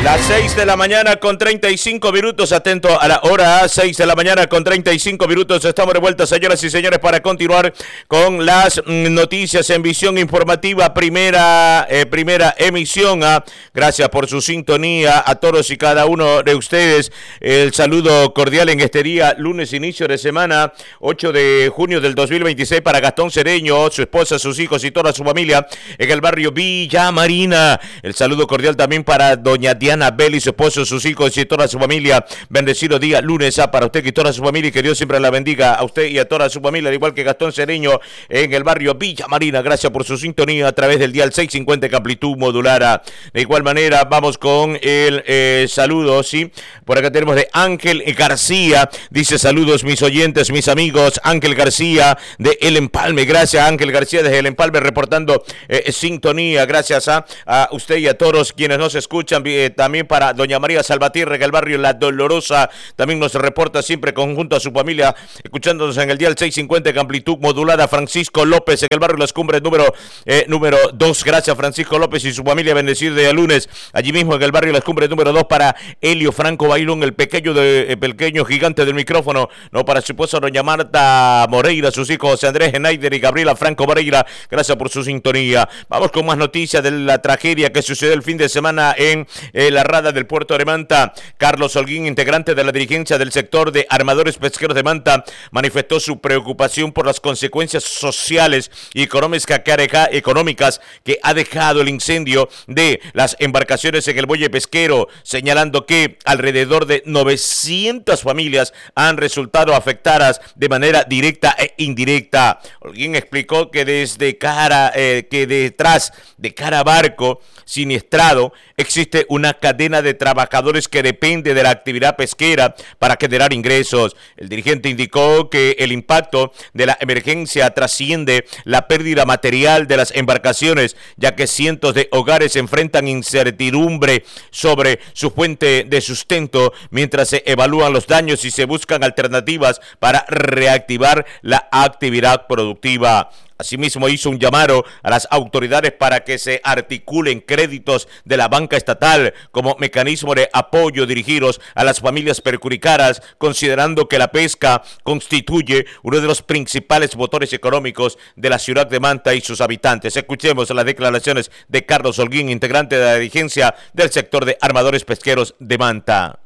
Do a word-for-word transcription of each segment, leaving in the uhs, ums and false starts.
Las seis de la mañana con treinta y cinco minutos, atento a la hora, seis de la mañana con treinta y cinco minutos, estamos de vuelta, señoras y señores, para continuar con las noticias en visión informativa, primera eh, primera emisión. Ah, gracias por su sintonía a todos y cada uno de ustedes. El saludo cordial en este día, lunes, inicio de semana, ocho de junio del dos mil veintiséis, para Gastón Cedeño, su esposa, sus hijos y toda su familia en el barrio Villa Marina. El saludo cordial también para doña Diana Beli, su esposo, sus hijos y toda su familia. Bendecido día lunes ah, para usted y toda su familia, y que Dios siempre la bendiga a usted y a toda su familia, al igual que Gastón Cedeño en el barrio Villa Marina. Gracias por su sintonía a través del dial seiscientos cincuenta que amplitud modulara. De igual manera vamos con el eh, saludo, sí, por acá tenemos de Ángel García, dice: saludos mis oyentes, mis amigos. Ángel García de El Empalme, gracias Ángel García desde El Empalme reportando eh, sintonía. Gracias a, a usted y a todos quienes nos escuchan. eh, También para doña María Salvatierre, que el barrio La Dolorosa también nos reporta siempre conjunto a su familia, escuchándonos en el dial seiscientos cincuenta que amplitud modulada. Francisco López en el barrio Las Cumbres número eh, número dos. Gracias Francisco López y su familia, bendecido de lunes. Allí mismo en el barrio Las Cumbres número dos para Helio Franco Bailón, el pequeño de el pequeño gigante del micrófono, no, para su esposa doña Marta Moreira, sus hijos José Andrés Genaider y Gabriela Franco Moreira. Gracias por su sintonía. Vamos con más noticias de la tragedia que sucedió el fin de semana en eh, la rada del puerto de Manta. Carlos Holguín, integrante de la dirigencia del sector de armadores pesqueros de Manta, manifestó su preocupación por las consecuencias sociales y económicas que ha dejado, económicas que ha dejado el incendio de las embarcaciones en el muelle pesquero, señalando que alrededor de novecientas familias han resultado afectadas de manera directa e indirecta. Holguín explicó que desde cara, eh, que detrás de cada barco siniestrado existe una cadena de trabajadores que depende de la actividad pesquera para generar ingresos. El dirigente indicó que el impacto de la emergencia trasciende la pérdida material de las embarcaciones, ya que cientos de hogares enfrentan incertidumbre sobre su fuente de sustento mientras se evalúan los daños y se buscan alternativas para reactivar la actividad productiva. Asimismo, hizo un llamado a las autoridades para que se articulen créditos de la banca estatal como mecanismo de apoyo dirigidos a las familias perjudicadas, considerando que la pesca constituye uno de los principales motores económicos de la ciudad de Manta y sus habitantes. Escuchemos las declaraciones de Carlos Holguín, integrante de la dirigencia del sector de armadores pesqueros de Manta.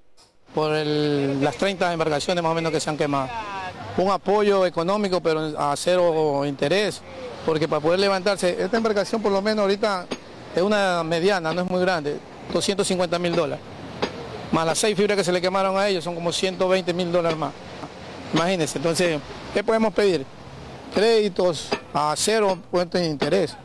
Por el, las treinta embarcaciones más o menos que se han quemado. Un apoyo económico, pero a cero interés, porque para poder levantarse, esta embarcación por lo menos ahorita es una mediana, no es muy grande, doscientos cincuenta mil dólares. Más las seis fibras que se le quemaron a ellos son como ciento veinte mil dólares más. Imagínense, entonces, ¿qué podemos pedir? Créditos a cero puntos de interés.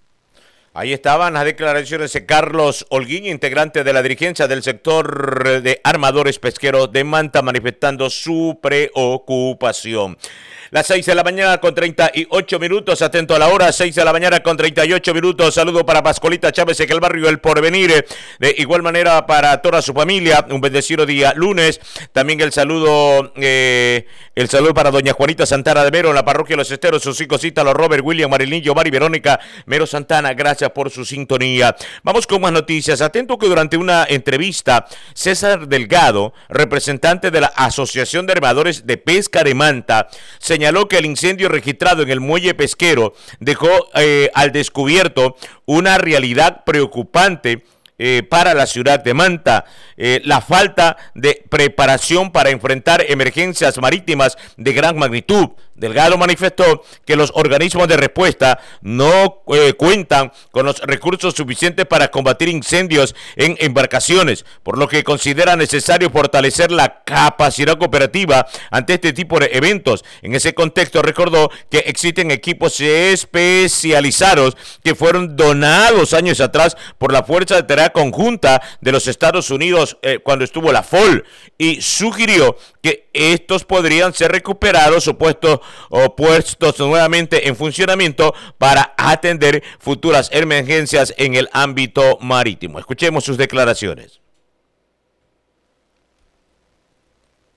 Ahí estaban las declaraciones de Carlos Holguín, integrante de la dirigencia del sector de armadores pesqueros de Manta, manifestando su preocupación. Las seis de la mañana con treinta y ocho minutos, atento a la hora, seis de la mañana con treinta y ocho minutos. Saludo para Pascualita Chávez en el barrio El Porvenir, de igual manera para toda su familia, un bendecido día lunes. También el saludo eh, el saludo para doña Juanita Santana de Mero en la parroquia Los Esteros, sus hijos Ítalo, Robert, William, Marilyn, Yomar y Verónica Mero Santana. Gracias por su sintonía. Vamos con más noticias. Atento que durante una entrevista, César Delgado, representante de la Asociación de Armadores de Pesca de Manta, se señaló que el incendio registrado en el muelle pesquero dejó eh, al descubierto una realidad preocupante eh, para la ciudad de Manta, eh, la falta de preparación para enfrentar emergencias marítimas de gran magnitud. Delgado manifestó que los organismos de respuesta no eh, cuentan con los recursos suficientes para combatir incendios en embarcaciones, por lo que considera necesario fortalecer la capacidad cooperativa ante este tipo de eventos. En ese contexto recordó que existen equipos especializados que fueron donados años atrás por la Fuerza de Tarea Conjunta de los Estados Unidos eh, cuando estuvo la F O L, y sugirió que estos podrían ser recuperados o puestos o puestos nuevamente en funcionamiento para atender futuras emergencias en el ámbito marítimo. Escuchemos sus declaraciones.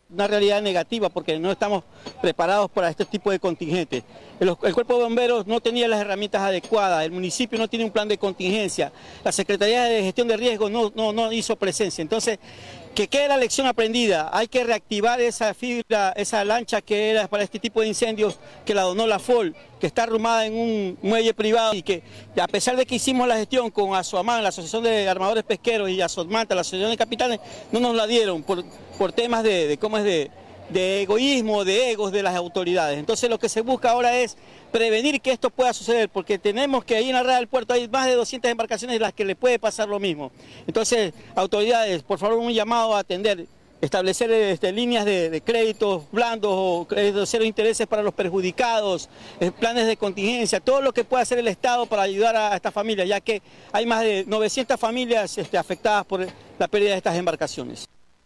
una realidad negativa porque no estamos preparados para este tipo de contingentes. El, el Cuerpo de Bomberos no tenía las herramientas adecuadas, el municipio no tiene un plan de contingencia, la Secretaría de Gestión de Riesgos no, no, no hizo presencia. Entonces, que quede la lección aprendida, hay que reactivar esa fibra, esa lancha que era para este tipo de incendios, que la donó la F O L, que está arrumada en un muelle privado y que a pesar de que hicimos la gestión con ASOAMAN, la Asociación de Armadores Pesqueros, y ASOTMANTA, la Asociación de Capitanes, no nos la dieron por, por temas de, de cómo es de, de egoísmo, de egos de las autoridades. Entonces lo que se busca ahora es prevenir que esto pueda suceder, porque tenemos que ahí en la red del puerto hay más de doscientas embarcaciones de las que le puede pasar lo mismo. Entonces, autoridades, por favor, un llamado a atender, establecer este, líneas de, de créditos blandos o créditos cero intereses para los perjudicados, eh, planes de contingencia, todo lo que pueda hacer el Estado para ayudar a, a estas familias, ya que hay más de novecientas familias este, afectadas por la pérdida de estas embarcaciones.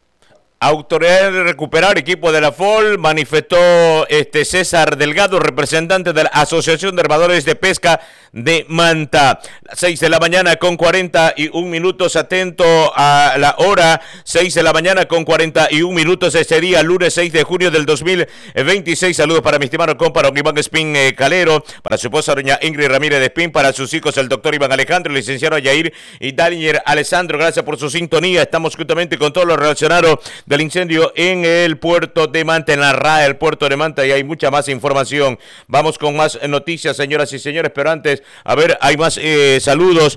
Autoridad de recuperar equipo de la F O L, manifestó este César Delgado, representante de la Asociación de Armadores de Pesca de Manta. Las seis de la mañana con cuarenta y un minutos, atento a la hora, seis de la mañana con cuarenta y un minutos, este día, lunes seis de junio del dos mil veintiséis. Saludos para mi estimado compa Iván Espín eh, Calero, para su esposa doña Ingrid Ramírez de Espín, para sus hijos el doctor Iván Alejandro, el licenciado Yair y Daniel Alessandro. Gracias por su sintonía. Estamos justamente con todo lo relacionado del incendio en el puerto de Manta, en la R A E, el puerto de Manta, y hay mucha más información. Vamos con más noticias, señoras y señores, pero antes, a ver, hay más eh, saludos.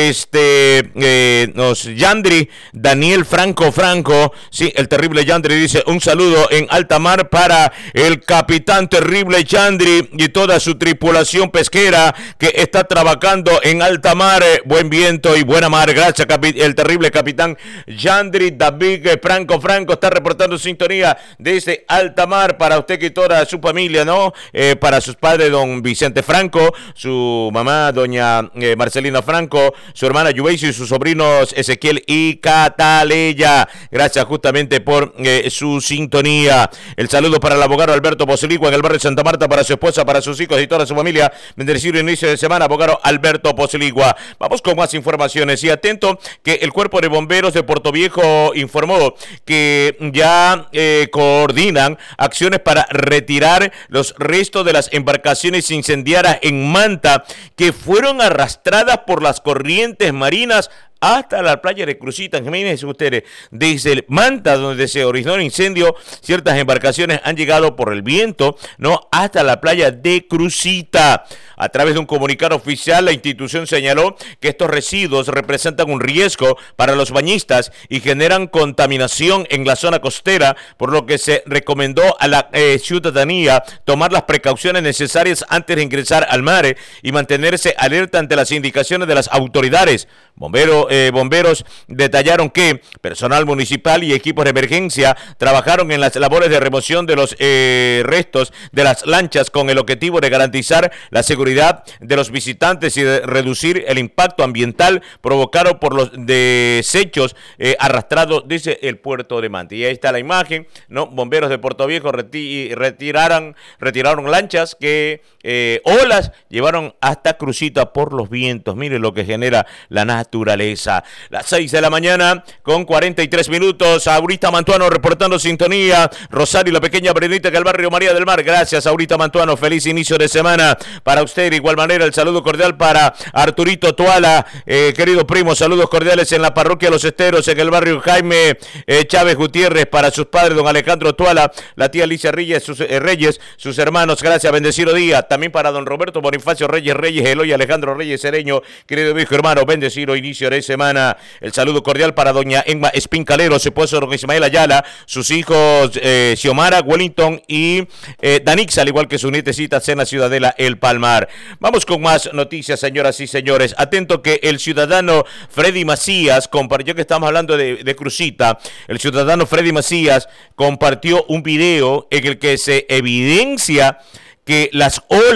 Este, eh, nos, Yandri, Daniel Franco Franco, sí, el terrible Yandri dice, un saludo en alta mar para el capitán terrible Yandri y toda su tripulación pesquera que está trabajando en alta mar, eh, buen viento y buena mar. Gracias, capi- el terrible capitán Yandri, David eh, Franco Franco está reportando sintonía desde alta mar para usted y toda su familia, ¿no? Eh, para sus padres, don Vicente Franco, su mamá, doña eh, Marcelina Franco, su hermana Yubeisi y sus sobrinos Ezequiel y Cataleya. Gracias justamente por eh, su sintonía. El saludo para el abogado Alberto Posiligua en el barrio Santa Marta, para su esposa, para sus hijos y toda su familia. Bendecido inicio de semana, abogado Alberto Posiligua. Vamos con más informaciones y atento que el Cuerpo de Bomberos de Puerto Viejo informó que ya eh, coordinan acciones para retirar los restos de las embarcaciones incendiadas en Manta que fueron arrastradas por las corrientes marinas hasta la playa de Crucita. Imagínense ustedes, desde el Manta, donde se originó el incendio, ciertas embarcaciones han llegado por el viento, ¿no?, hasta la playa de Crucita. A través de un comunicado oficial, la institución señaló que estos residuos representan un riesgo para los bañistas y generan contaminación en la zona costera, por lo que se recomendó a la eh, ciudadanía tomar las precauciones necesarias antes de ingresar al mar y mantenerse alerta ante las indicaciones de las autoridades. Bomberos, eh, bomberos detallaron que personal municipal y equipos de emergencia trabajaron en las labores de remoción de los eh, restos de las lanchas con el objetivo de garantizar la seguridad de los visitantes y de reducir el impacto ambiental provocado por los desechos eh, arrastrados desde el puerto de Manta. Y ahí está la imagen, ¿no? Bomberos de Puerto Viejo reti retiraron, retiraron lanchas que eh, olas llevaron hasta Crucita por los vientos. Miren lo que genera la naturaleza. Las seis de la mañana con cuarenta y tres minutos. Aurita Mantuano reportando sintonía. Rosario, la pequeña Brenita que el barrio María del Mar. Gracias, Aurita Mantuano. Feliz inicio de semana para usted. De igual manera, el saludo cordial para Arturito Tuala, eh, querido primo. Saludos cordiales en la parroquia Los Esteros, en el barrio Jaime eh, Chávez Gutiérrez, para sus padres, don Alejandro Tuala, la tía Alicia Reyes, sus, eh, Reyes, sus hermanos. Gracias, bendecido día. También para don Roberto Bonifacio Reyes Reyes, Eloy Alejandro Reyes Cereño, querido hijo hermano, bendecido inicio de semana. El saludo cordial para doña Emma Espincalero, su esposo don Ismael Ayala, sus hijos eh, Xiomara, Wellington y eh, Danix, al igual que su nietecita Cena Ciudadela El Palmar. Vamos con más noticias, señoras y señores. Atento que el ciudadano Freddy Macías compartió, que estamos hablando de, de Crucita, el ciudadano Freddy Macías compartió un video en el que se evidencia que las olas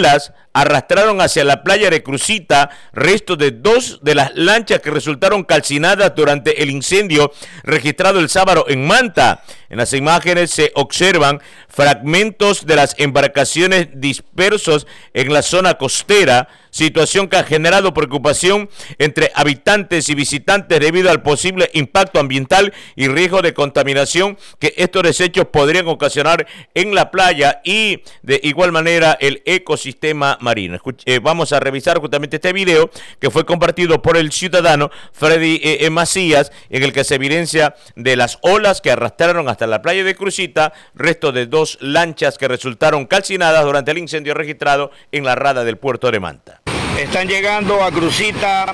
arrastraron hacia la playa de Crucita restos de dos de las lanchas que resultaron calcinadas durante el incendio registrado el sábado en Manta. En las imágenes se observan fragmentos de las embarcaciones dispersos en la zona costera, situación que ha generado preocupación entre habitantes y visitantes debido al posible impacto ambiental y riesgo de contaminación que estos desechos podrían ocasionar en la playa y de igual manera el ecosistema marino. Escuch- eh, vamos a revisar justamente este video que fue compartido por el ciudadano Freddy eh, eh, Macías, en el que se evidencia de las olas que arrastraron hasta la playa de Crucita restos de dos lanchas que resultaron calcinadas durante el incendio registrado en la rada del puerto de Manta. Están llegando a Crucita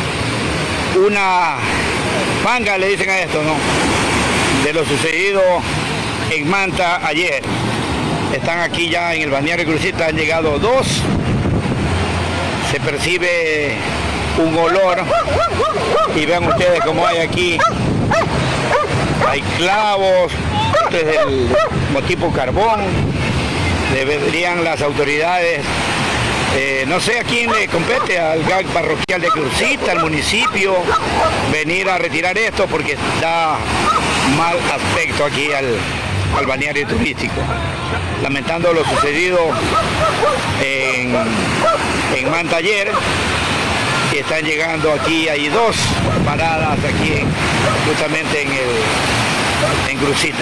una panga, le dicen a esto, ¿no? De lo sucedido en Manta ayer. Están aquí ya en el balneario de Crucita, han llegado dos. Se percibe un olor y vean ustedes cómo hay aquí. Hay clavos, esto es del tipo carbón. Deberían las autoridades, eh, no sé a quién le compete, al G A C parroquial de Crucita, al municipio, venir a retirar esto porque da mal aspecto aquí al, al balneario turístico. Lamentando lo sucedido en, en Manta ayer, y están llegando aquí, hay dos paradas aquí en, justamente en, el, en Crucita.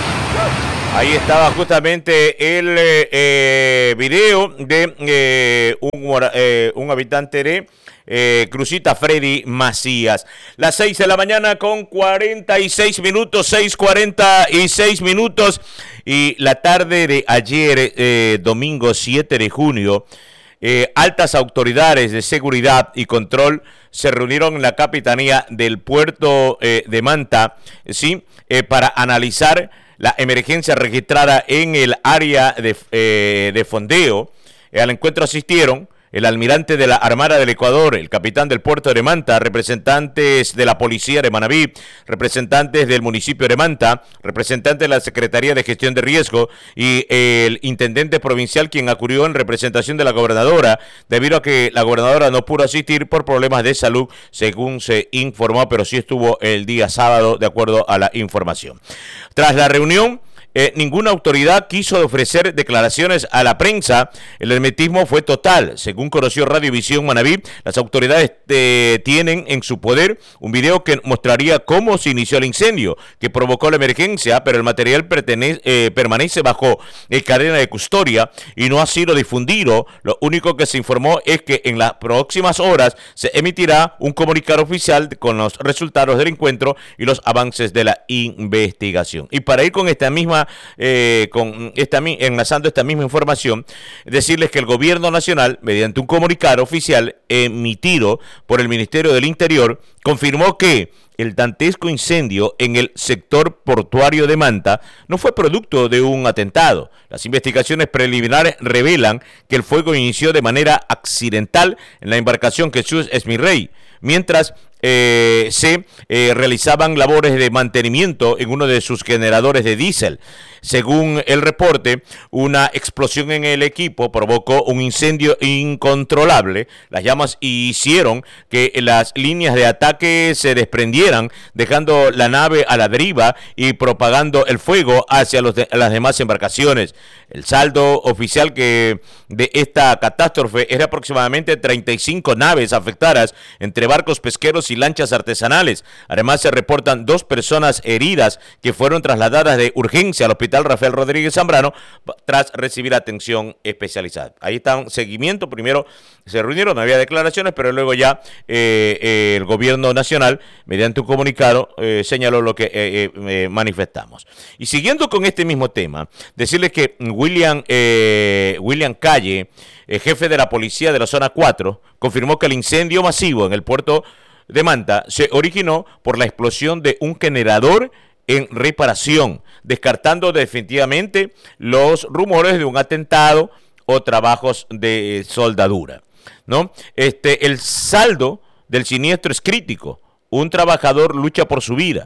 Ahí estaba justamente el eh, eh, video de eh, un, eh, un habitante de eh, Crucita, Freddy Macías. Las seis de la mañana con cuarenta y seis minutos, seis cuarenta y seis minutos. Y la tarde de ayer, eh, domingo siete de junio, eh, altas autoridades de seguridad y control se reunieron en la capitanía del puerto eh, de Manta, ¿sí? eh, para analizar la emergencia registrada en el área de, eh, de fondeo. Eh, al encuentro asistieron el almirante de la Armada del Ecuador, el capitán del puerto de Manta, representantes de la policía de Manabí, representantes del municipio de Manta, representantes de la Secretaría de Gestión de Riesgo y el intendente provincial, quien acudió en representación de la gobernadora, debido a que la gobernadora no pudo asistir por problemas de salud, según se informó, pero sí estuvo el día sábado, de acuerdo a la información. Tras la reunión, Eh, ninguna autoridad quiso ofrecer declaraciones a la prensa. El hermetismo fue total. Según conoció Radiovisión Manabí, las autoridades eh, tienen en su poder un video que mostraría cómo se inició el incendio que provocó la emergencia, pero el material pertenece, eh, permanece bajo eh, cadena de custodia y no ha sido difundido. Lo único que se informó es que en las próximas horas se emitirá un comunicado oficial con los resultados del encuentro y los avances de la investigación. Y para ir con esta misma Eh, con esta, enlazando esta misma información, decirles que el gobierno nacional, mediante un comunicado oficial emitido por el Ministerio del Interior, confirmó que el dantesco incendio en el sector portuario de Manta no fue producto de un atentado. Las investigaciones preliminares revelan que el fuego inició de manera accidental en la embarcación Jesús Esmirrey, mientras eh, se eh, realizaban labores de mantenimiento en uno de sus generadores de diésel. Según el reporte, una explosión en el equipo provocó un incendio incontrolable. Las llamas hicieron que las líneas de ataque se desprendieran, dejando la nave a la deriva y propagando el fuego hacia los de, las demás embarcaciones. El saldo oficial que de esta catástrofe es de aproximadamente treinta y cinco naves afectadas, entre barcos pesqueros y lanchas artesanales. Además, se reportan dos personas heridas que fueron trasladadas de urgencia al hospital Rafael Rodríguez Zambrano tras recibir atención especializada. Ahí está un seguimiento. Primero se reunieron, no había declaraciones, pero luego ya eh, eh, el gobierno nacional, mediante un comunicado, eh, señaló lo que eh, eh, manifestamos. Y siguiendo con este mismo tema, decirles que William, eh, William Calle, eh, jefe de la policía de la zona cuatro, confirmó que el incendio masivo en el puerto de Manta se originó por la explosión de un generador en reparación, descartando definitivamente los rumores de un atentado o trabajos de soldadura, ¿no? Este, el saldo del siniestro es crítico. Un trabajador lucha por su vida.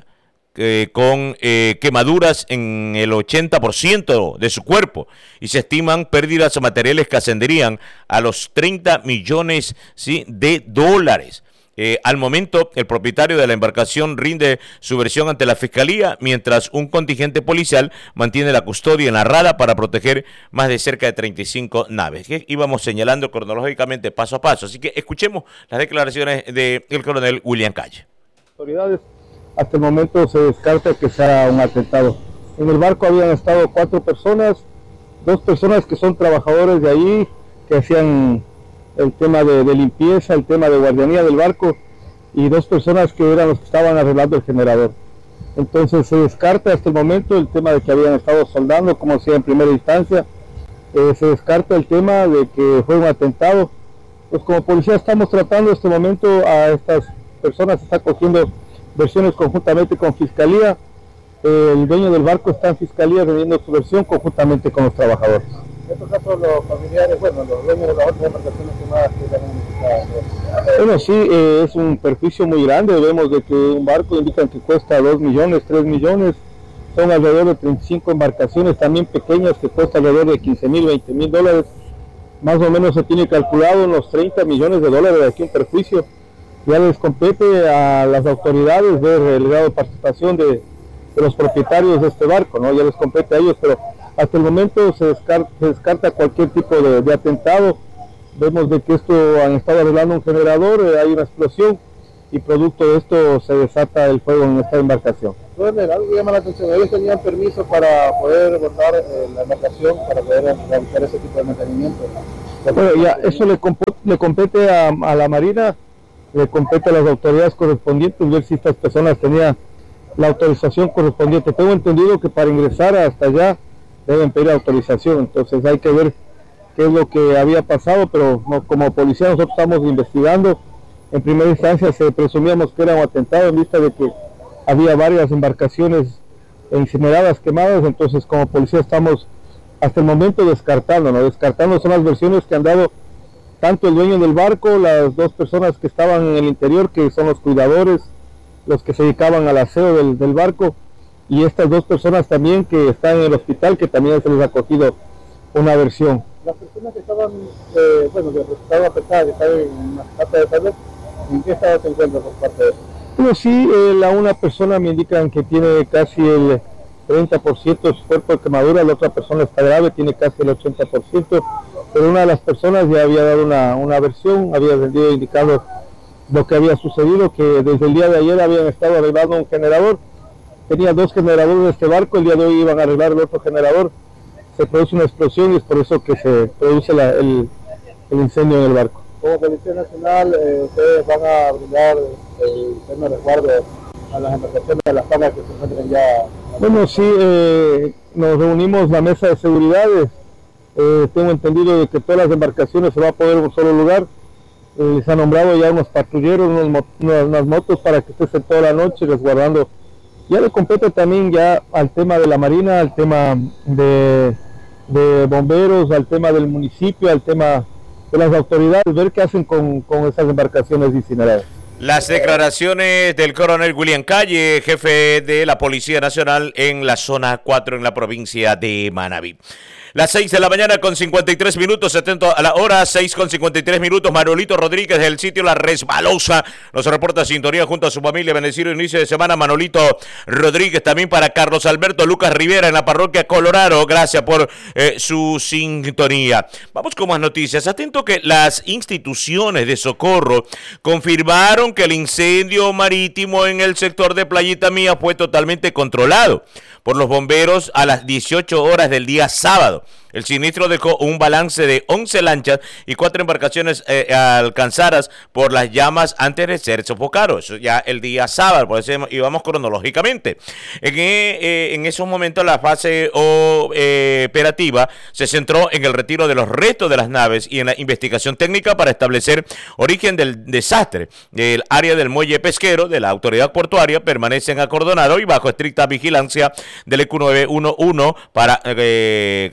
eh, con eh, quemaduras en el ochenta por ciento de su cuerpo y se estiman pérdidas materiales que ascenderían a los treinta millones, ¿sí?, de dólares. Eh, al momento, el propietario de la embarcación rinde su versión ante la fiscalía, mientras un contingente policial mantiene la custodia en la rada para proteger más de cerca de treinta y cinco naves, que íbamos señalando cronológicamente paso a paso. Así que escuchemos las declaraciones del coronel William Calle. Autoridades, hasta el momento se descarta que sea un atentado. En el barco habían estado cuatro personas, dos personas que son trabajadores de ahí, que hacían el tema de, de limpieza, el tema de guardianía del barco, y dos personas que eran los que estaban arreglando el generador. Entonces se descarta hasta el momento el tema de que habían estado soldando, como decía en primera instancia. Eh, se descarta el tema de que fue un atentado. Pues como policía estamos tratando en este momento a estas personas, se está cogiendo versiones conjuntamente con fiscalía. Eh, el dueño del barco está en fiscalía rendiendo su versión conjuntamente con los trabajadores. En estos casos los familiares, bueno, los dueños de las otras embarcaciones que más que también... Bueno, sí, eh, es un perjuicio muy grande. Vemos de que un barco indican que cuesta dos millones, tres millones, son alrededor de treinta y cinco embarcaciones también pequeñas que cuesta alrededor de quince mil, veinte mil dólares. Más o menos se tiene calculado unos treinta millones de dólares de aquí un perjuicio. Ya les compete a las autoridades ver el grado de participación de, de los propietarios de este barco, ¿no? Ya les compete a ellos, pero hasta el momento se descarta, se descarta cualquier tipo de, de atentado. Vemos de que esto han estado arreglando un generador, eh, hay una explosión y producto de esto se desata el fuego en esta embarcación. Bueno, algo que llama la atención, ellos tenían permiso para poder abordar eh, la embarcación, para poder realizar ese tipo de mantenimiento. Bueno, ya, eso le, comp le compete a, a la Marina, le compete a las autoridades correspondientes ver si estas personas tenían la autorización correspondiente. Tengo entendido que para ingresar hasta allá deben pedir autorización, entonces hay que ver qué es lo que había pasado, pero no, como policía nosotros estamos investigando. En primera instancia se presumíamos que era un atentado en vista de que había varias embarcaciones incineradas, quemadas, entonces como policía estamos hasta el momento descartando, ¿no? Descartando son las versiones que han dado tanto el dueño del barco, las dos personas que estaban en el interior, que son los cuidadores, los que se dedicaban al aseo del, del barco, y estas dos personas también que están en el hospital, que también se les ha cogido una versión. Las personas que estaban, eh, bueno, que estaban afectadas, que estaban en una falta de salud, ¿en qué estado se encuentran por parte de eso? Bueno, sí, eh, la una persona me indican que tiene casi el treinta por ciento de su cuerpo de quemadura, la otra persona está grave, tiene casi el ochenta por ciento, pero una de las personas ya había dado una, una versión, había rendido indicando lo que había sucedido, que desde el día de ayer habían estado arreglando un generador. Tenía dos generadores de este barco, el día de hoy iban a arreglar el otro generador, se produce una explosión y es por eso que se produce la, el, el incendio en el barco. Como Policía Nacional, eh, ustedes van a brindar el tema de resguardo a las embarcaciones de las zonas que se encuentran ya. Bueno, sí, eh, nos reunimos la mesa de seguridades, eh, tengo entendido de que todas las embarcaciones se va a poder en un solo lugar. Eh, les ha nombrado ya unos patrulleros, unos, unas, unas motos para que estén toda la noche resguardando. Ya le compete también ya al tema de la Marina, al tema de, de bomberos, al tema del municipio, al tema de las autoridades, ver qué hacen con, con esas embarcaciones incineradas. Las declaraciones del coronel William Calle, jefe de la Policía Nacional en la zona cuatro en la provincia de Manabí. Las seis de la mañana con cincuenta y tres minutos, atento a la hora, seis con cincuenta y tres minutos. Manolito Rodríguez del sitio La Resbalosa nos reporta sintonía junto a su familia. Bendecido inicio de semana, Manolito Rodríguez. También para Carlos Alberto Lucas Rivera en la parroquia Colorado. Gracias por eh, su sintonía. Vamos con más noticias. Atento que las instituciones de socorro confirmaron que el incendio marítimo en el sector de Playita Mía fue totalmente controlado por los bomberos a las dieciocho horas del día sábado. El siniestro dejó un balance de once lanchas y cuatro embarcaciones eh, alcanzadas por las llamas antes de ser sofocados. Eso ya el día sábado, por eso íbamos cronológicamente. En, eh, en esos momentos la fase o, eh, operativa se centró en el retiro de los restos de las naves y en la investigación técnica para establecer origen del desastre. El área del muelle pesquero de la autoridad portuaria permanecen acordonado y bajo estricta vigilancia del E Q nueve uno uno para eh, garantizar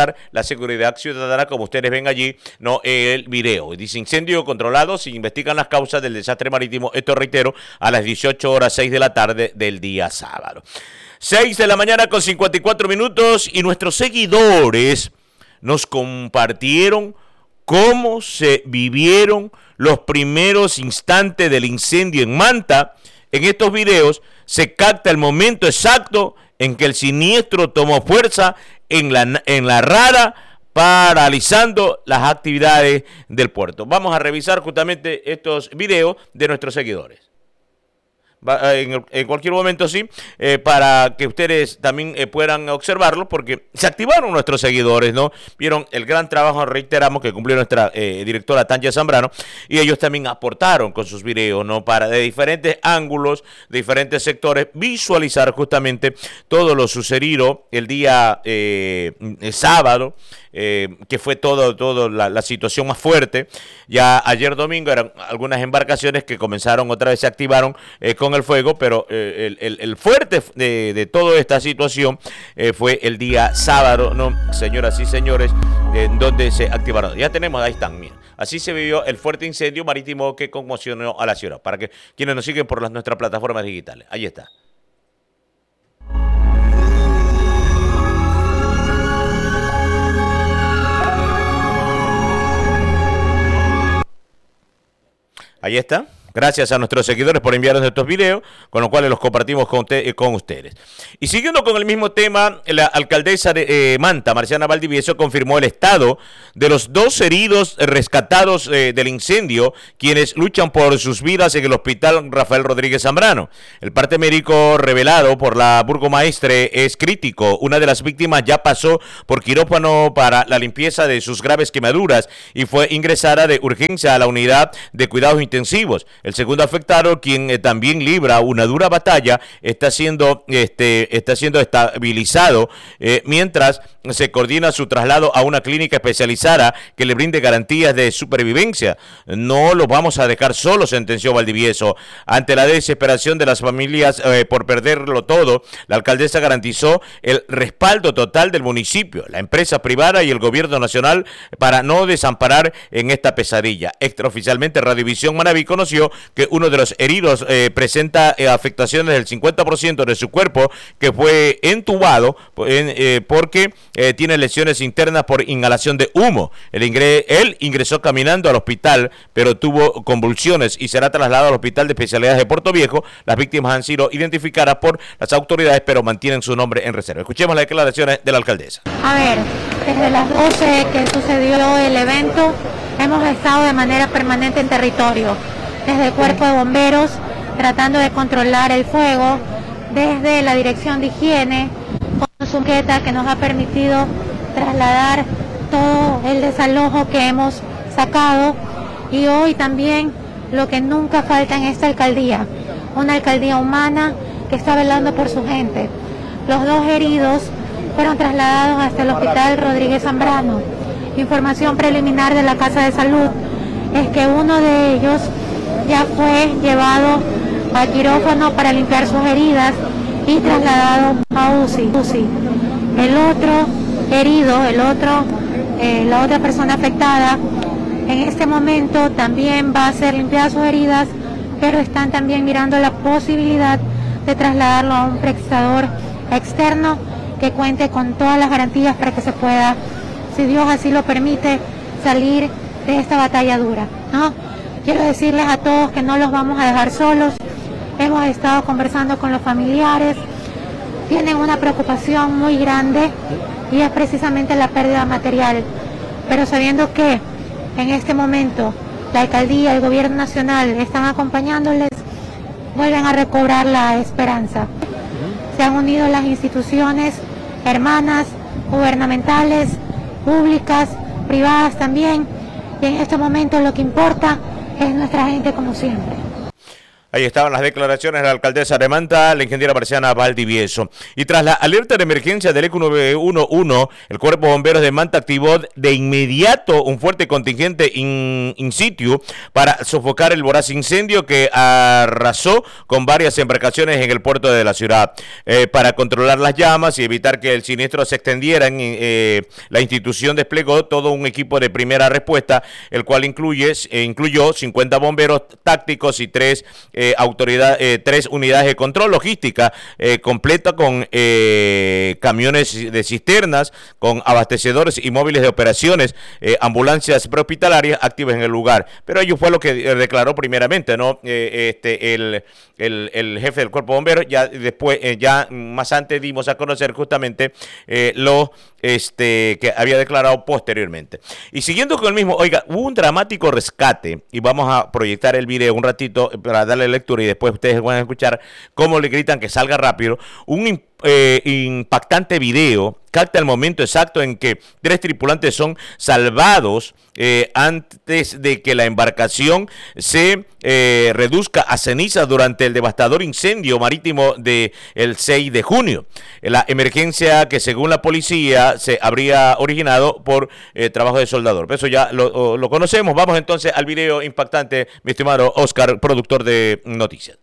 garantizar la seguridad ciudadana, como ustedes ven allí, no el video. Dice incendio controlado, se investigan las causas del desastre marítimo, esto reitero, a las dieciocho horas seis de la tarde del día sábado. seis de la mañana con cincuenta y cuatro minutos y nuestros seguidores nos compartieron cómo se vivieron los primeros instantes del incendio en Manta. En estos videos se capta el momento exacto en que el siniestro tomó fuerza en la, en la rara, paralizando las actividades del puerto. Vamos a revisar justamente estos videos de nuestros seguidores. En, en cualquier momento sí, eh, para que ustedes también eh, puedan observarlo, porque se activaron nuestros seguidores, ¿no? Vieron el gran trabajo, reiteramos, que cumplió nuestra eh, directora Tanya Zambrano, y ellos también aportaron con sus videos, ¿no? Para de diferentes ángulos, de diferentes sectores, visualizar justamente todo lo sucedido el día eh, el sábado, Eh, que fue todo, todo la, la situación más fuerte. Ya ayer domingo eran algunas embarcaciones que comenzaron otra vez, se activaron eh, con el fuego, pero eh, el, el, el fuerte de, de toda esta situación eh, fue el día sábado, ¿no? Señoras y señores, eh, donde se activaron. Ya tenemos, ahí están, miren. Así se vivió el fuerte incendio marítimo que conmocionó a la ciudad. Para que quienes nos siguen por las, nuestras plataformas digitales. Ahí está. Ahí está. Gracias a nuestros seguidores por enviarnos estos videos, con los cuales los compartimos con, te, con ustedes. Y siguiendo con el mismo tema, la alcaldesa de eh, Manta, Marciana Valdivieso, confirmó el estado de los dos heridos rescatados eh, del incendio, quienes luchan por sus vidas en el hospital Rafael Rodríguez Zambrano. El parte médico revelado por la burgomaestre es crítico. Una de las víctimas ya pasó por quirófano para la limpieza de sus graves quemaduras y fue ingresada de urgencia a la unidad de cuidados intensivos. El segundo afectado, quien eh, también libra una dura batalla, está siendo, este, está siendo estabilizado eh, mientras se coordina su traslado a una clínica especializada que le brinde garantías de supervivencia. No los vamos a dejar solos, sentenció Valdivieso. Ante la desesperación de las familias eh, por perderlo todo, la alcaldesa garantizó el respaldo total del municipio, la empresa privada y el gobierno nacional para no desamparar en esta pesadilla. Extraoficialmente, Radiovisión Manaví conoció que uno de los heridos eh, presenta eh, afectaciones del cincuenta por ciento de su cuerpo, que fue entubado en, eh, porque eh, tiene lesiones internas por inhalación de humo. El ingre él ingresó caminando al hospital, pero tuvo convulsiones y será trasladado al Hospital de Especialidades de Puerto Viejo. Las víctimas han sido identificadas por las autoridades, pero mantienen su nombre en reserva. Escuchemos las declaraciones de la alcaldesa. A ver, desde las doce que sucedió el evento, hemos estado de manera permanente en territorio. Desde el Cuerpo de Bomberos, tratando de controlar el fuego, desde la Dirección de Higiene, con su maqueta que nos ha permitido trasladar todo el desalojo que hemos sacado, y hoy también lo que nunca falta en esta alcaldía, una alcaldía humana que está velando por su gente. Los dos heridos fueron trasladados hasta el Hospital Rodríguez Zambrano. Información preliminar de la Casa de Salud es que uno de ellos ya fue llevado al quirófano para limpiar sus heridas y trasladado a U C I. El otro herido, el otro, eh, la otra persona afectada, en este momento también va a ser limpiada sus heridas, pero están también mirando la posibilidad de trasladarlo a un prestador externo que cuente con todas las garantías para que se pueda, si Dios así lo permite, salir de esta batalla dura, ¿no? Quiero decirles a todos que no los vamos a dejar solos. Hemos estado conversando con los familiares, tienen una preocupación muy grande y es precisamente la pérdida material, pero sabiendo que en este momento la alcaldía, el gobierno nacional están acompañándoles, vuelven a recobrar la esperanza. Se han unido las instituciones hermanas, gubernamentales, públicas, privadas también, y en este momento lo que importa es nuestra gente como siempre. Ahí estaban las declaraciones de la alcaldesa de Manta, la ingeniera Marciana Valdivieso. Y tras la alerta de emergencia del E C U nueve uno uno, el Cuerpo de Bomberos de Manta activó de inmediato un fuerte contingente in, in situ para sofocar el voraz incendio que arrasó con varias embarcaciones en el puerto de la ciudad. Eh, para controlar las llamas y evitar que el siniestro se extendiera, eh, la institución desplegó todo un equipo de primera respuesta, el cual incluye, eh, incluyó cincuenta bomberos tácticos y tres Eh, autoridad, eh, tres unidades de control logística eh, completa con eh, camiones de cisternas, con abastecedores y móviles de operaciones, eh, ambulancias prehospitalarias activas en el lugar. Pero ello fue lo que declaró primeramente, ¿no? Eh, este, el, el, el jefe del Cuerpo de Bomberos. Ya después, eh, ya más antes dimos a conocer justamente eh, lo este, que había declarado posteriormente. Y siguiendo con el mismo, oiga, hubo un dramático rescate y vamos a proyectar el video un ratito para darle lectura y después ustedes van a escuchar cómo le gritan que salga rápido. Un eh, impactante video capta el momento exacto en que tres tripulantes son salvados eh, antes de que la embarcación se eh, reduzca a cenizas durante el devastador incendio marítimo del seis de junio. La emergencia que según la policía se habría originado por eh, trabajo de soldador. Eso ya lo, lo conocemos. Vamos entonces al video impactante, mi estimado Oscar, productor de Noticias.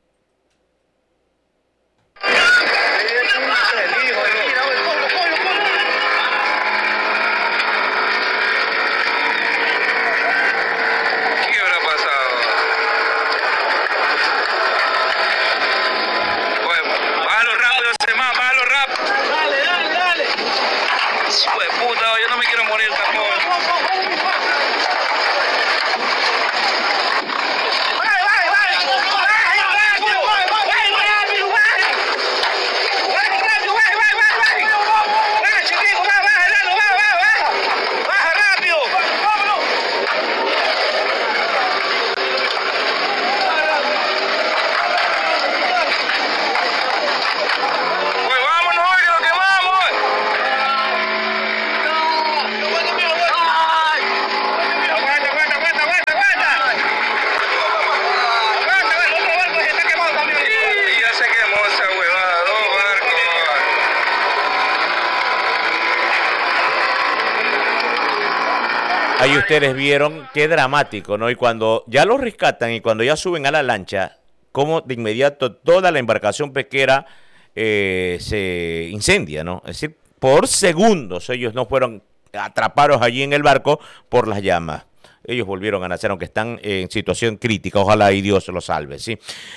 Ahí ustedes vieron qué dramático, ¿no? Y cuando ya los rescatan y cuando ya suben a la lancha, como de inmediato toda la embarcación pesquera eh, se incendia, ¿no? Es decir, por segundos ellos no fueron atrapados allí en el barco por las llamas. Ellos volvieron a nacer, aunque están en situación crítica. Ojalá y Dios los salve, ¿sí?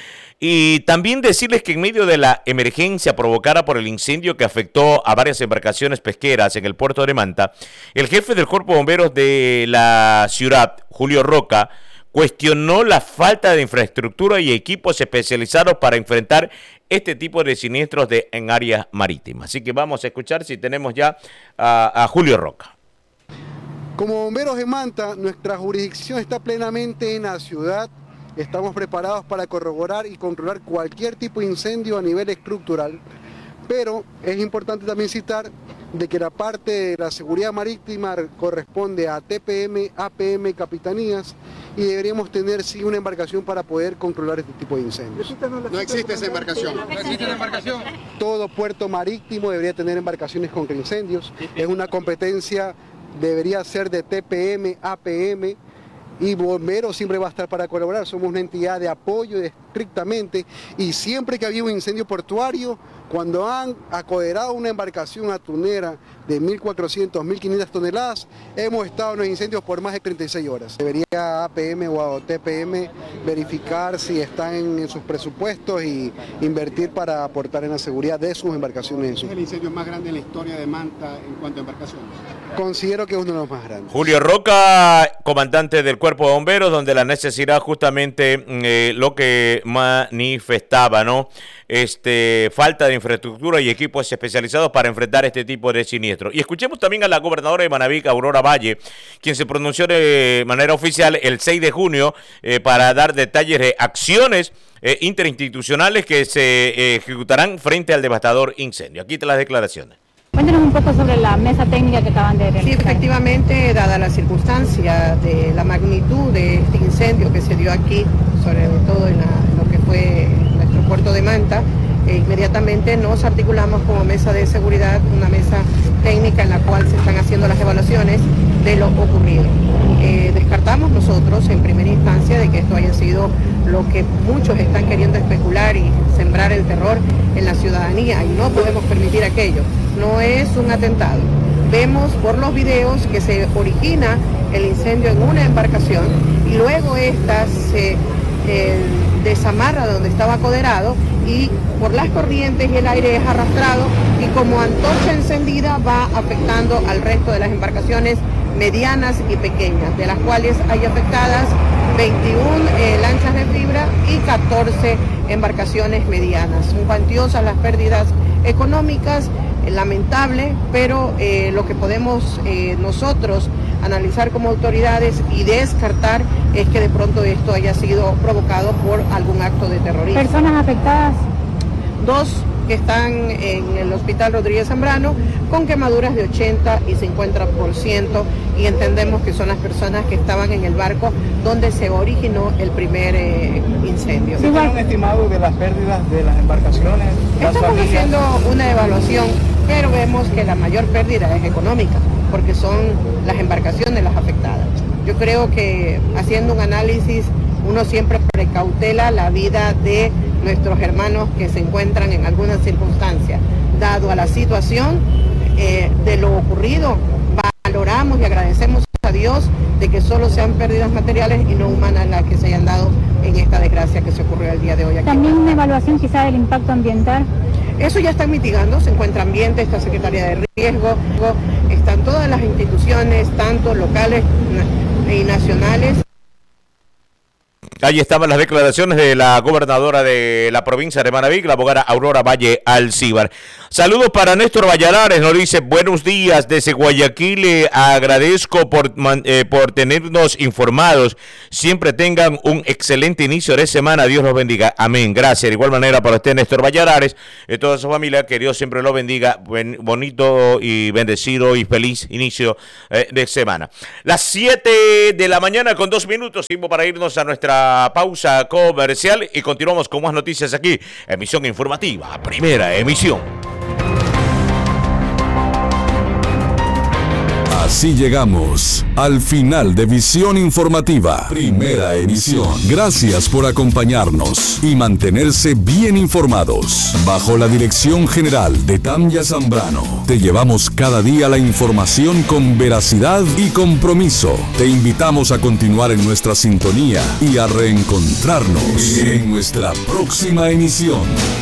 Y también decirles que en medio de la emergencia provocada por el incendio que afectó a varias embarcaciones pesqueras en el puerto de Manta, el jefe del Cuerpo de Bomberos de la ciudad, Julio Roca, cuestionó la falta de infraestructura y equipos especializados para enfrentar este tipo de siniestros de, en áreas marítimas. Así que vamos a escuchar si tenemos ya a, a Julio Roca. Como bomberos de Manta, nuestra jurisdicción está plenamente en la ciudad. Estamos preparados para corroborar y controlar cualquier tipo de incendio a nivel estructural, pero es importante también citar de que la parte de la seguridad marítima corresponde a T P M, A P M, capitanías, y deberíamos tener sí una embarcación para poder controlar este tipo de incendios. No existe esa embarcación. No existe esa embarcación. Todo puerto marítimo debería tener embarcaciones contra incendios. Es una competencia, debería ser de T P M, A P M, y bomberos siempre va a estar para colaborar. Somos una entidad de apoyo estrictamente, y siempre que había un incendio portuario, cuando han acoderado una embarcación atunera de mil cuatrocientas, mil quinientas toneladas, hemos estado en los incendios por más de treinta y seis horas. Debería A P M o T P M verificar si están en, en sus presupuestos y invertir para aportar en la seguridad de sus embarcaciones. ¿Es el incendio más grande en la historia de Manta en cuanto a embarcaciones? Considero que es uno de los más grandes. Julio Roca, comandante del Cuerpo de Bomberos, donde la necesidad justamente eh, lo que manifestaba, ¿no? Este, falta de infraestructura y equipos especializados para enfrentar este tipo de siniestros. Y escuchemos también a la gobernadora de Manabí, Aurora Valle, quien se pronunció de manera oficial el seis de junio eh, para dar detalles de acciones eh, interinstitucionales que se eh, ejecutarán frente al devastador incendio. Aquí te las declaraciones. Cuéntenos un poco sobre la mesa técnica que acaban de realizar. Sí, efectivamente, dada la circunstancia de la magnitud de este incendio que se dio aquí, sobre todo en, la, en lo fue nuestro puerto de Manta. E inmediatamente nos articulamos como mesa de seguridad, una mesa técnica en la cual se están haciendo las evaluaciones de lo ocurrido. Eh, descartamos nosotros en primera instancia de que esto haya sido lo que muchos están queriendo especular y sembrar el terror en la ciudadanía, y no podemos permitir aquello. No es un atentado. Vemos por los videos que se origina el incendio en una embarcación y luego esta se eh, desamarra donde estaba acoderado y por las corrientes y el aire es arrastrado, y como antorcha encendida va afectando al resto de las embarcaciones medianas y pequeñas, de las cuales hay afectadas veintiuna eh, lanchas de fibra y catorce embarcaciones medianas. Son cuantiosas las pérdidas económicas, eh, lamentable, pero eh, lo que podemos eh, nosotros analizar como autoridades y descartar es que de pronto esto haya sido provocado por algún acto de terrorismo. ¿Personas afectadas? Dos que están en el Hospital Rodríguez Zambrano con quemaduras de ochenta y cincuenta por ciento, y entendemos que son las personas que estaban en el barco donde se originó el primer eh, incendio. ¿Se tiene un estimado de las pérdidas de las embarcaciones? Las Estamos familias? haciendo una evaluación, pero vemos que la mayor pérdida es económica, porque son las embarcaciones las afectadas. Yo creo que haciendo un análisis uno siempre precautela la vida de nuestros hermanos que se encuentran en alguna circunstancia. Dado a la situación eh, de lo ocurrido, valoramos y agradecemos a Dios de que solo sean pérdidas materiales y no humanas las que se hayan dado en esta desgracia que se ocurrió el día de hoy aquí. También una evaluación quizá del impacto ambiental. Eso ya están mitigando, se encuentra Ambiente, está Secretaría de Riesgo, están todas las instituciones, tanto locales y nacionales. Ahí estaban las declaraciones de la gobernadora de la provincia de Manabí, la abogada Aurora Valle Alcíbar. Saludos para Néstor Valladares, nos dice buenos días desde Guayaquil, le agradezco por, eh, por tenernos informados, siempre tengan un excelente inicio de semana, Dios los bendiga, amén, gracias. De igual manera para usted Néstor Valladares y toda su familia, que Dios siempre los bendiga, buen, bonito y bendecido y feliz inicio eh, de semana. Las siete de la mañana con dos minutos, tiempo para irnos a nuestra pausa comercial y continuamos con más noticias aquí, emisión informativa, primera emisión. Así llegamos al final de Visión Informativa, primera emisión. Gracias por acompañarnos y mantenerse bien informados. Bajo la dirección general de Tanya Zambrano, te llevamos cada día la información con veracidad y compromiso. Te invitamos a continuar en nuestra sintonía y a reencontrarnos en nuestra próxima emisión.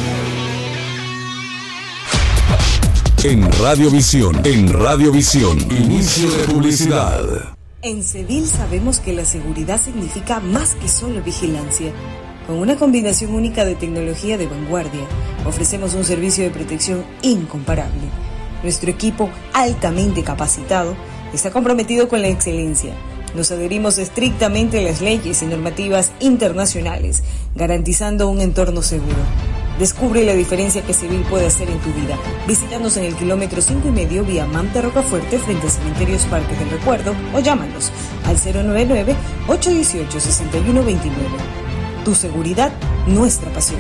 En Radiovisión, en Radiovisión, inicio de publicidad. En Cedil sabemos que la seguridad significa más que solo vigilancia. Con una combinación única de tecnología de vanguardia, ofrecemos un servicio de protección incomparable. Nuestro equipo, altamente capacitado, está comprometido con la excelencia. Nos adherimos estrictamente a las leyes y normativas internacionales, garantizando un entorno seguro. Descubre la diferencia que Cedil puede hacer en tu vida. Visítanos en el kilómetro cinco y medio vía Manta Rocafuerte frente a Cementerios Parques del Recuerdo o llámanos al cero nueve nueve, ocho uno ocho, seis uno dos nueve. Tu seguridad, nuestra pasión.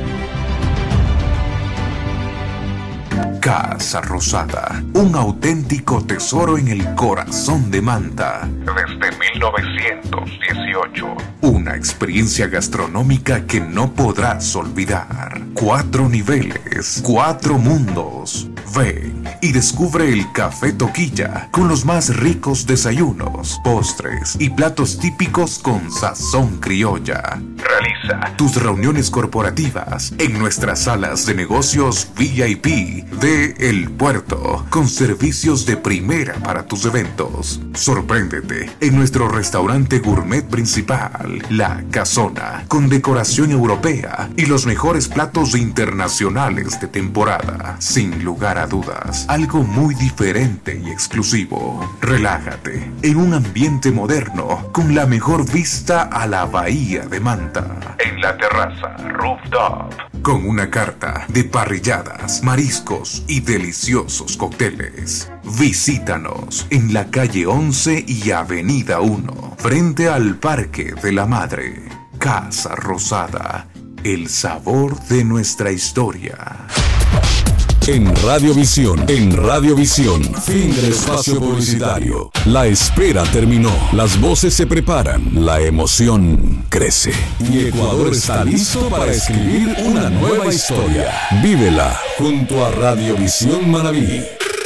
Casa Rosada, un auténtico tesoro en el corazón de Manta. Desde mil novecientos dieciocho. Una experiencia gastronómica que no podrás olvidar. Cuatro niveles, cuatro mundos. Ven y descubre el Café Toquilla con los más ricos desayunos, postres y platos típicos con sazón criolla. Realiza tus reuniones corporativas en nuestras salas de negocios V I P de El Puerto, con servicios de primera para tus eventos. Sorpréndete en nuestro restaurante gourmet principal, La Casona, con decoración europea y los mejores platos internacionales de temporada. Sin lugar a dudas, algo muy diferente y exclusivo. Relájate en un ambiente moderno con la mejor vista a la bahía de Manta. En la terraza Rooftop, con una carta de parrilladas, mariscos y deliciosos cócteles. Visítanos en la calle once y avenida uno, frente al Parque de la Madre. Casa Rosada, el sabor de nuestra historia. En Radiovisión, en Radiovisión, fin del espacio publicitario. La espera terminó, las voces se preparan, la emoción crece. Y Ecuador está listo para escribir una nueva historia. Vívela junto a Radiovisión Manabí.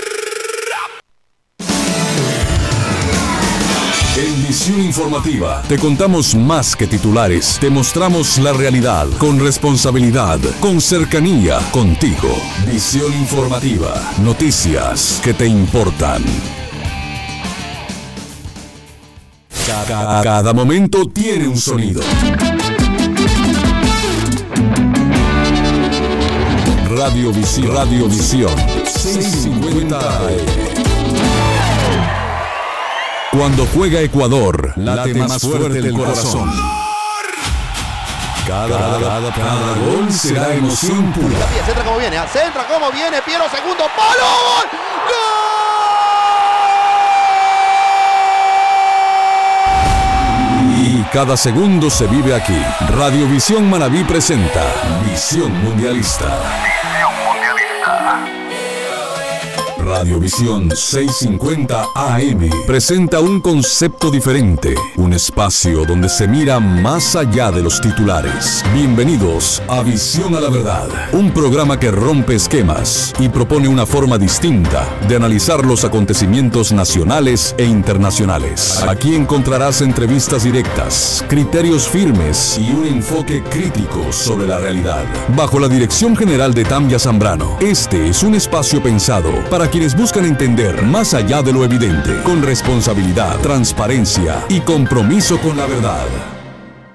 En Visión Informativa te contamos más que titulares, te mostramos la realidad con responsabilidad, con cercanía, contigo. Visión Informativa, noticias que te importan. Cada, cada momento tiene un sonido. Radiovisión, Radiovisión, seiscientos cincuenta A M. Cuando juega Ecuador, late más fuerte el corazón. Cada, cada, cada gol será emoción pura. Centra como viene, centra como viene, Piero, segundo palo, ¡gol! Y cada segundo se vive aquí. Radiovisión Manabí presenta Visión Mundialista. Radiovisión seiscientos cincuenta A M presenta un concepto diferente, un espacio donde se mira más allá de los titulares. Bienvenidos a Visión a la Verdad, un programa que rompe esquemas y propone una forma distinta de analizar los acontecimientos nacionales e internacionales. Aquí encontrarás entrevistas directas, criterios firmes y un enfoque crítico sobre la realidad. Bajo la dirección general de Tamia Zambrano, este es un espacio pensado para quienes buscan entender más allá de lo evidente, con responsabilidad, transparencia y compromiso con la verdad.